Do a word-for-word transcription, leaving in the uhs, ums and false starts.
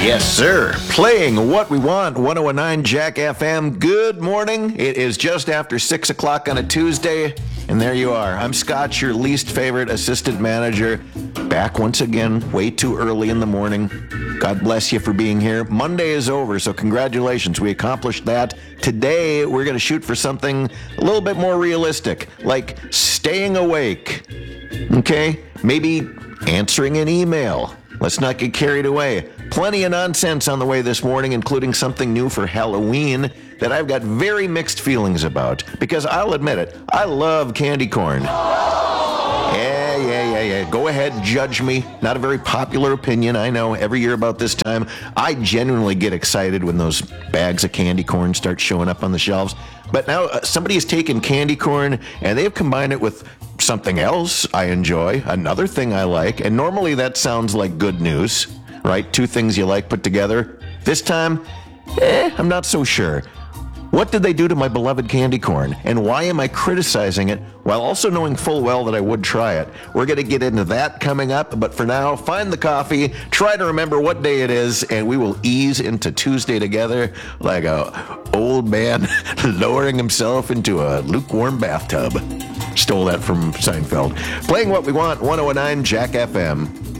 Yes, sir. Playing What We Want, one oh nine Jack F M. Good morning. It is just after six o'clock on a Tuesday, and there you are. I'm Scott, your least favorite assistant manager, back once again, way too early in the morning. God bless you for being here. Monday is over, so congratulations. We accomplished that. Today, we're going to shoot for something a little bit more realistic, like staying awake. Okay? Maybe answering an email. Let's not get carried away. Plenty of nonsense on the way this morning, including something new for Halloween that I've got very mixed feelings about. Because I'll admit it, I love candy corn. Yeah, yeah, yeah, yeah. Go ahead, judge me. Not a very popular opinion, I know. Every year about this time, I genuinely get excited when those bags of candy corn start showing up on the shelves. But now uh, somebody has taken candy corn and they've combined it with something else I enjoy, another thing I like, and normally that sounds like good news, right? Two things you like put together. This time, eh, I'm not so sure. What did they do to my beloved candy corn, and why am I criticizing it while also knowing full well that I would try it? We're going to get into that coming up, but for now, find the coffee, try to remember what day it is, and we will ease into Tuesday together like a old man lowering himself into a lukewarm bathtub. Stole that from Seinfeld. Playing What We Want, one oh nine Jack F M.